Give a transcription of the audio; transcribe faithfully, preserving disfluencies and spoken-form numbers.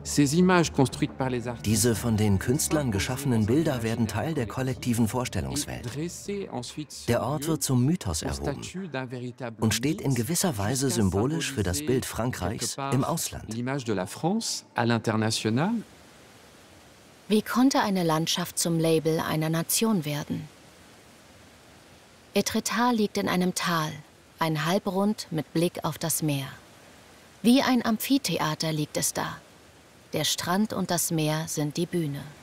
Diese von den Künstlern geschaffenen Bilder werden Teil der kollektiven Vorstellungswelt. Der Ort wird zum Mythos erhoben und steht in gewisser Weise symbolisch für das Bild Frankreichs im Ausland. Wie konnte eine Landschaft zum Label einer Nation werden? Etretat liegt in einem Tal, ein Halbrund mit Blick auf das Meer. Wie ein Amphitheater liegt es da. Der Strand und das Meer sind die Bühne.